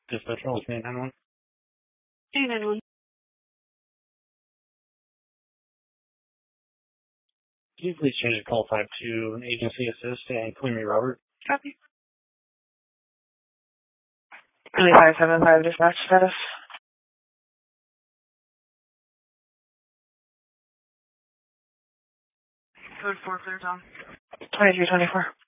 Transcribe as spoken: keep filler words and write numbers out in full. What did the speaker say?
Dispatch roll nine nine one. nine nine one. Can you please change the call type to an agency assist and include me, Robert? Copy. Really five seven five dispatch status. Code four clear Tom. twenty-three twenty-four.